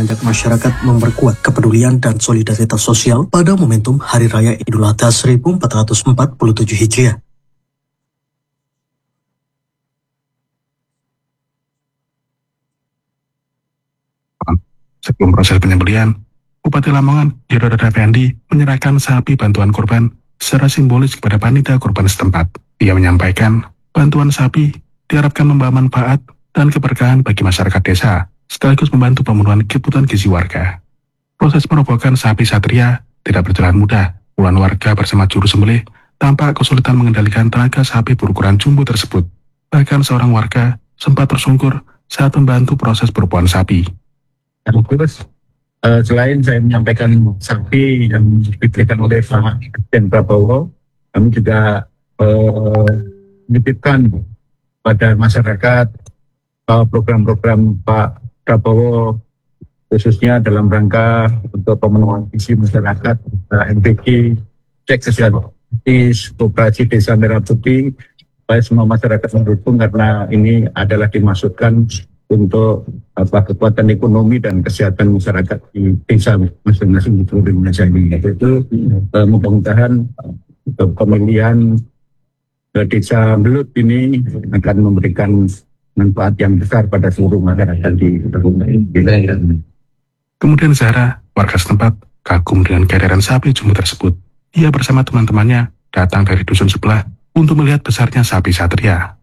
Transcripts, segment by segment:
mengajak masyarakat memperkuat kepedulian dan solidaritas sosial pada momentum Hari Raya Idul Adha 1447 Hijriah. Sebelum proses penyembelihan, Bupati Lamongan, Yododada Fendi, menyerahkan sapi bantuan korban secara simbolis kepada panitia korban setempat. Ia menyampaikan, bantuan sapi diharapkan membawa manfaat dan keberkahan bagi masyarakat desa, sekaligus membantu pemenuhan kebutuhan gizi warga. Proses merobohkan sapi satria tidak berjalan mudah. Puluhan warga bersama juru sembelih tampak kesulitan mengendalikan tenaga sapi berukuran jumbo tersebut. Bahkan seorang warga sempat tersungkur saat membantu proses perobohan sapi. Terus selain saya menyampaikan sapi yang diberikan oleh Pak Presiden Prabowo, kami juga menitipkan pada masyarakat program-program Pak Prabowo, khususnya dalam rangka untuk pemenuhan visi masyarakat MPK, cek kesehatan Koperasi Desa Merah Putih, supaya semua masyarakat mendukung karena ini adalah dimaksudkan untuk kekuatan ekonomi dan kesehatan masyarakat di desa masing-masing di seluruh Indonesia ini. Itu mudah-mudahan pemilihan desa Belut ini akan memberikan manfaat yang besar pada seluruh masyarakat di Indonesia. Kemudian Zahra, warga setempat, kagum dengan kehadiran sapi jumbo tersebut. Ia bersama teman-temannya datang dari dusun sebelah untuk melihat besarnya sapi satria.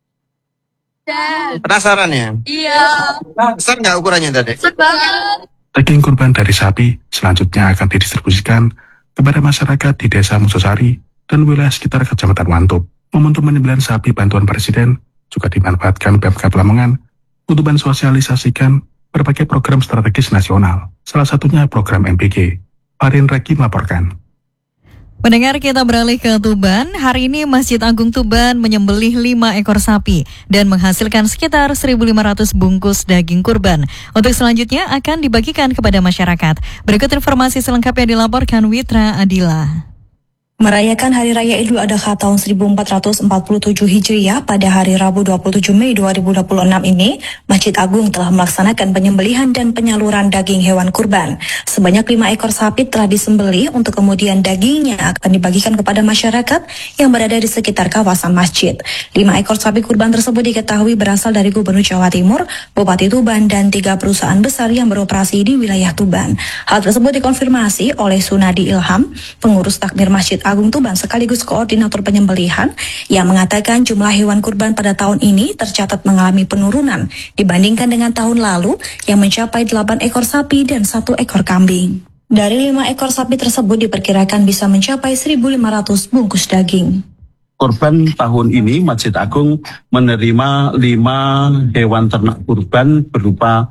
Penasaran ya? Iya. Besar nggak ukurannya tadi? Besar banget. Daging kurban dari sapi selanjutnya akan didistribusikan kepada masyarakat di Desa Musosari dan wilayah sekitar Kecamatan Wantup. Momentum penyembelihan sapi bantuan Presiden juga dimanfaatkan Pemkab Lamongan untuk mensosialisasikan berbagai program strategis nasional, salah satunya program MPG. Farin Reki melaporkan. Pendengar, kita beralih ke Tuban. Hari ini Masjid Agung Tuban menyembelih 5 ekor sapi dan menghasilkan sekitar 1.500 bungkus daging kurban. Untuk selanjutnya akan dibagikan kepada masyarakat. Berikut informasi selengkapnya dilaporkan Witra Adila. Merayakan Hari Raya Idul Adha tahun 1447 Hijriah pada hari Rabu 27 Mei 2026 ini, Masjid Agung telah melaksanakan penyembelihan dan penyaluran daging hewan kurban. Sebanyak 5 ekor sapi telah disembelih untuk kemudian dagingnya akan dibagikan kepada masyarakat yang berada di sekitar kawasan masjid. 5 ekor sapi kurban tersebut diketahui berasal dari Gubernur Jawa Timur, Bupati Tuban, dan 3 perusahaan besar yang beroperasi di wilayah Tuban. Hal tersebut dikonfirmasi oleh Sunadi Ilham, pengurus takmir Masjid Agung Tuban sekaligus koordinator penyembelihan, yang mengatakan jumlah hewan kurban pada tahun ini tercatat mengalami penurunan dibandingkan dengan tahun lalu yang mencapai 8 ekor sapi dan 1 ekor kambing. Dari 5 ekor sapi tersebut diperkirakan bisa mencapai 1.500 bungkus daging. Kurban tahun ini Masjid Agung menerima 5 hewan ternak kurban berupa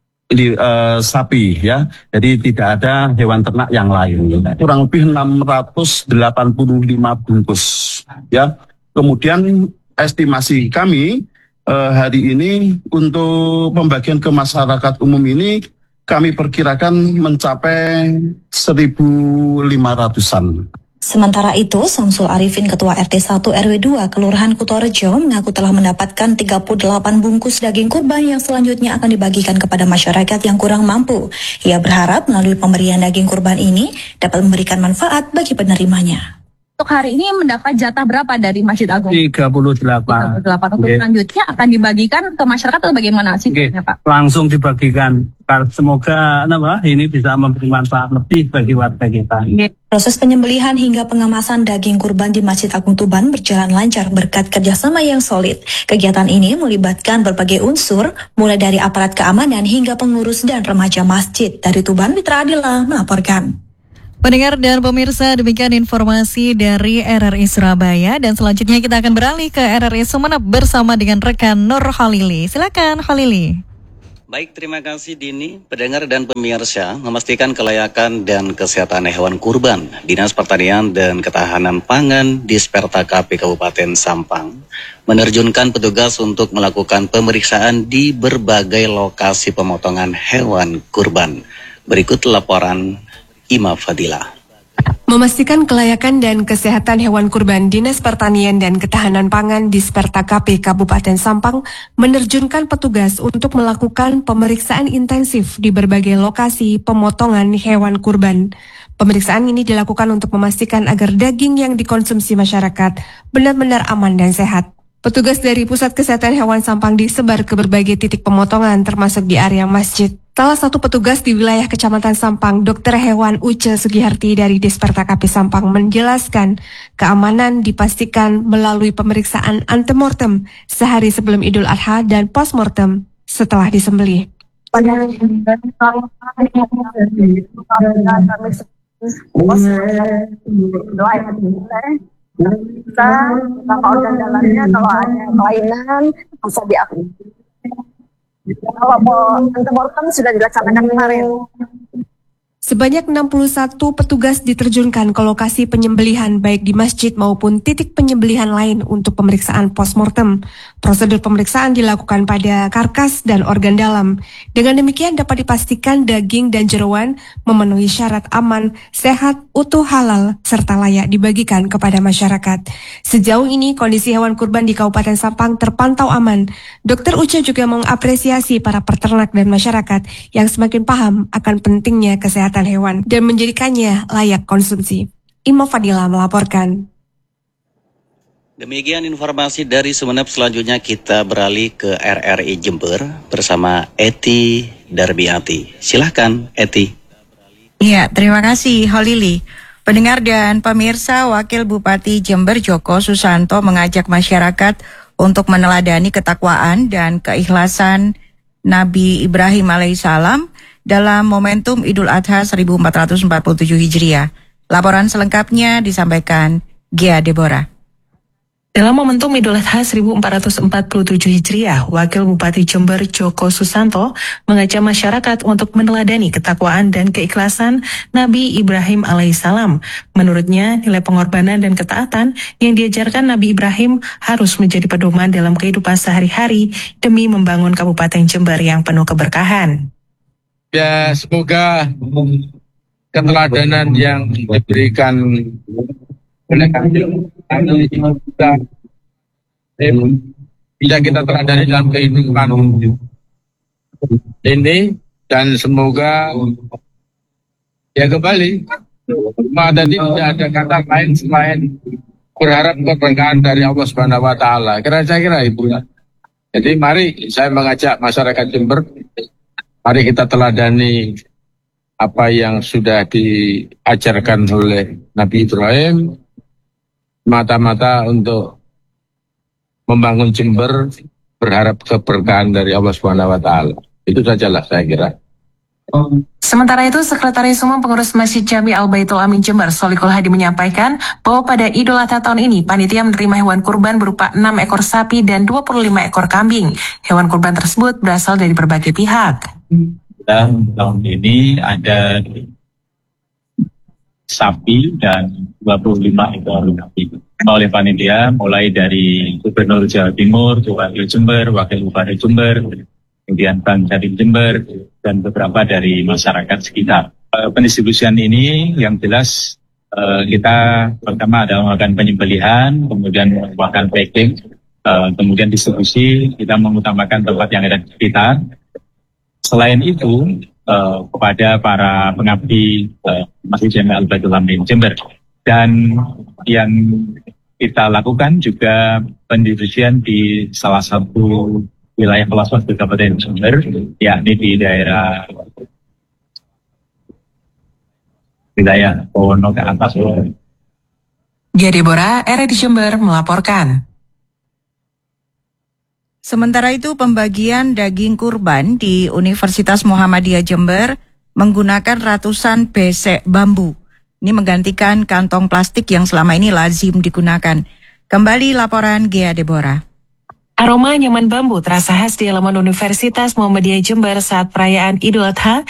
sapi ya, jadi tidak ada hewan ternak yang lain. Kurang lebih 685 bungkus ya. Kemudian estimasi kami hari ini untuk pembagian ke masyarakat umum ini kami perkirakan mencapai 1.500-an. Sementara itu, Samsul Arifin, Ketua RT 1 RW 2 Kelurahan Kutorejo, mengaku telah mendapatkan 38 bungkus daging kurban yang selanjutnya akan dibagikan kepada masyarakat yang kurang mampu. Ia berharap melalui pemberian daging kurban ini dapat memberikan manfaat bagi penerimanya. Untuk hari ini mendapat jatah berapa dari Masjid Agung? 38. 38. Untuk selanjutnya akan dibagikan ke masyarakat atau bagaimana sih, Pak? Langsung dibagikan. Semoga ini bisa memberi manfaat lebih bagi warga kita. Proses penyembelihan hingga pengemasan daging kurban di Masjid Agung Tuban berjalan lancar berkat kerjasama yang solid. Kegiatan ini melibatkan berbagai unsur, mulai dari aparat keamanan hingga pengurus dan remaja masjid. Dari Tuban, Mitra Adila melaporkan. Pendengar dan pemirsa, demikian informasi dari RRI Surabaya, dan selanjutnya kita akan beralih ke RRI Sumeneb bersama dengan rekan Nur Khalili. Silakan Khalili. Baik, terima kasih Dini. Pendengar dan pemirsa, memastikan kelayakan dan kesehatan hewan kurban, Dinas Pertanian dan Ketahanan Pangan Disperta KP Kabupaten Sampang menerjunkan petugas untuk melakukan pemeriksaan di berbagai lokasi pemotongan hewan kurban. Berikut laporan Ima Fadila. Memastikan kelayakan dan kesehatan hewan kurban, Dinas Pertanian dan Ketahanan Pangan Disperta KP Kabupaten Sampang menerjunkan petugas untuk melakukan pemeriksaan intensif di berbagai lokasi pemotongan hewan kurban. Pemeriksaan ini dilakukan untuk memastikan agar daging yang dikonsumsi masyarakat benar-benar aman dan sehat. Petugas dari Pusat Kesehatan Hewan Sampang disebar ke berbagai titik pemotongan termasuk di area masjid. Salah satu petugas di wilayah Kecamatan Sampang, Dr. Hewan Uce Sugiharti dari Disperta KP Sampang menjelaskan keamanan dipastikan melalui pemeriksaan antemortem sehari sebelum Idul Adha dan postmortem setelah disembelih. Sama organ dalamnya kalau ada kelainan bisa diakui. Kalau antemortem sudah dilaksanakan kemarin. Sebanyak 61 petugas diterjunkan ke lokasi penyembelihan baik di masjid maupun titik penyembelihan lain untuk pemeriksaan postmortem. Prosedur pemeriksaan dilakukan pada karkas dan organ dalam. Dengan demikian dapat dipastikan daging dan jeroan memenuhi syarat aman, sehat, utuh, halal, serta layak dibagikan kepada masyarakat. Sejauh ini kondisi hewan kurban di Kabupaten Sampang terpantau aman. Dr. Uce juga mengapresiasi para peternak dan masyarakat yang semakin paham akan pentingnya kesehatan hewan dan menjadikannya layak konsumsi. Imam Fadila melaporkan. Demikian informasi dari Sumeneb. Selanjutnya kita beralih ke RRI Jember bersama Eti Darbiati. Silahkan Eti. Iya, terima kasih Holili. Pendengar dan pemirsa, Wakil Bupati Jember Joko Susanto mengajak masyarakat untuk meneladani ketakwaan dan keikhlasan Nabi Ibrahim alaihissalam dalam momentum Idul Adha 1447 Hijriah. Laporan selengkapnya disampaikan Gia Deborah. Dalam momentum Idul Adha 1447 Hijriah, Wakil Bupati Jember Joko Susanto mengajak masyarakat untuk meneladani ketakwaan dan keikhlasan Nabi Ibrahim alaihissalam. Menurutnya, nilai pengorbanan dan ketaatan yang diajarkan Nabi Ibrahim harus menjadi pedoman dalam kehidupan sehari-hari demi membangun Kabupaten Jember yang penuh keberkahan. Ya, semoga keteladanan yang diberikan oleh kami bisa kita teladani dalam kehidupan ini, dan semoga ya kembali tadi tidak ada kata lain selain berharap keberkahan dari Allah Subhanahu wa taala. Kira-kira itu. Jadi mari saya mengajak masyarakat Jember, mari kita teladani apa yang sudah diajarkan oleh Nabi Ibrahim, mata-mata untuk membangun Jember, berharap keberkahan dari Allah Subhanahu wa taala. Itu sajalah saya kira. Sementara itu, Sekretaris Umum Pengurus Masjid Jami Al-Baitul Amin Jember, Solikul Hadi menyampaikan bahwa pada Idul Adha tahun ini, panitia menerima hewan kurban berupa 6 ekor sapi dan 25 ekor kambing. Hewan kurban tersebut berasal dari berbagai pihak. Tahun ini ada sapi dan 25 ekor kambing oleh panitia, mulai dari Gubernur Jawa Timur, Wakil Jember, Wakil Bupati Jember, kemudian Bank Jatim Jember, dan beberapa dari masyarakat sekitar. Pendistribusian ini yang jelas kita pertama ada melakukan penyembelihan, kemudian melakukan packing, kemudian distribusi. Kita mengutamakan tempat yang ada di sekitar. Selain itu, kepada para pengabdi Masjid Jami Al-Baitul Amin Jember, dan yang kita lakukan juga pendistribusian di salah satu wilayah pelosok di Kabupaten Jember, yakni di daerah wilayah Powono ke atas. Gia Deborah, RRI Jember melaporkan. Sementara itu, pembagian daging kurban di Universitas Muhammadiyah Jember menggunakan ratusan besek bambu. Ini menggantikan kantong plastik yang selama ini lazim digunakan. Kembali laporan Gia Deborah. Aroma nyaman bambu terasa khas di halaman Universitas Muhammadiyah Jember saat perayaan Idul Adha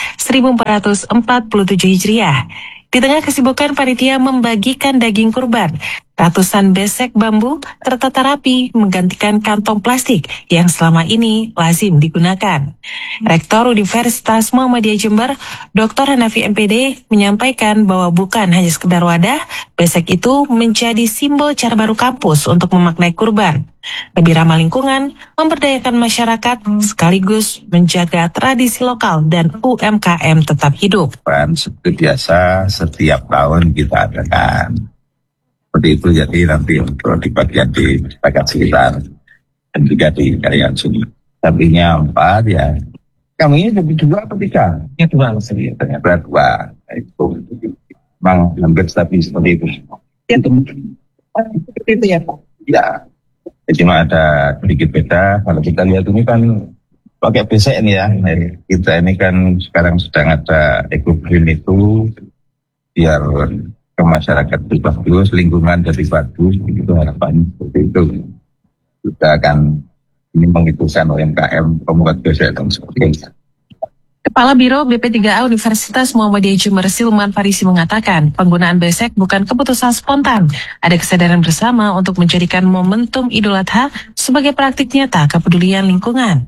1447 Hijriah. Di tengah kesibukan panitia membagikan daging kurban, Ratusan besek bambu tertata rapi menggantikan kantong plastik yang selama ini lazim digunakan. Rektor Universitas Muhammadiyah Jember, Dr. Hanafi MPD, menyampaikan bahwa bukan hanya sekedar wadah, besek itu menjadi simbol cara baru kampus untuk memaknai kurban. Lebih ramah lingkungan, memberdayakan masyarakat, sekaligus menjaga tradisi lokal dan UMKM tetap hidup. Seperti biasa, setiap tahun kita adakan. Seperti itu, jadi nanti untuk di bagian di bagian sekitar dan juga di karyan sini. Sampingnya 4 ya. Kamu ini lebih 2 atau 3? Ya 2 maksudnya. Ternyata 2. Itu memang hampir stabil seperti itu. Seperti itu ya Pak? Ya. Cuma ada sedikit beda. Kalau kita lihat ini kan pakai besek ini ya. Kita ini kan sekarang sedang ada eco-green itu biar ke masyarakat itu bagus, lingkungan jadi bagus, itu harapannya seperti itu. Kita akan ini mengikuti UMKM pembuat besek dan sebagainya. Kepala Biro BP3A Universitas Muhammadiyah Jember Silman Farisi mengatakan penggunaan besek bukan keputusan spontan. Ada kesadaran bersama untuk menjadikan momentum Idul Adha sebagai praktik nyata kepedulian lingkungan.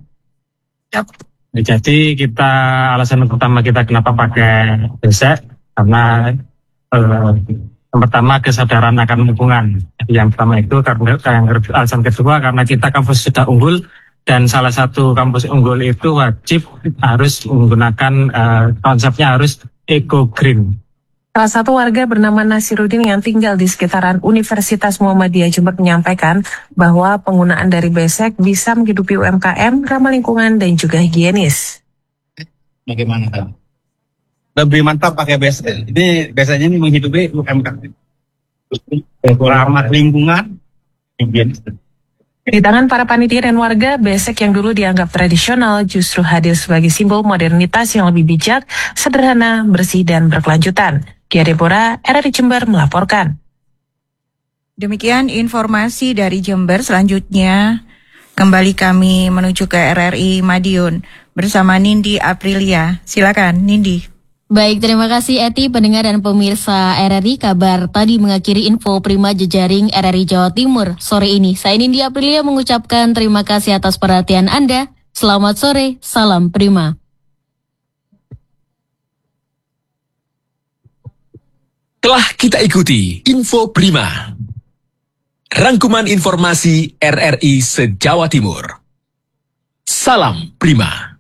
Jadi alasan pertama kita kenapa pakai besek karena yang pertama kesadaran akan lingkungan. Yang pertama itu karena alasan kedua karena kita kampus sudah unggul dan salah satu kampus unggul itu wajib harus menggunakan konsepnya harus eco green. Salah satu warga bernama Nasiruddin yang tinggal di sekitaran Universitas Muhammadiyah Jember menyampaikan bahwa penggunaan dari besek bisa menghidupi UMKM, ramah lingkungan dan juga higienis. Bagaimana Kak? Lebih mantap pakai besek. Ini biasanya ini menghidupi UMKM. Ramah lingkungan, higienis. Di tangan para panitia dan warga, besek yang dulu dianggap tradisional justru hadir sebagai simbol modernitas yang lebih bijak, sederhana, bersih, dan berkelanjutan. Kia Deborah, RRI Jember melaporkan. Demikian informasi dari Jember. Selanjutnya kembali kami menuju ke RRI Madiun bersama Nindi Aprilia. Silakan Nindi. Baik, terima kasih Eti, pendengar dan pemirsa RRI. Kabar tadi mengakhiri info Prima jejaring RRI Jawa Timur sore ini. Saya Nindi Aprilia mengucapkan terima kasih atas perhatian Anda. Selamat sore, salam Prima. Telah kita ikuti Info Prima, rangkuman informasi RRI se-Jawa Timur. Salam Prima.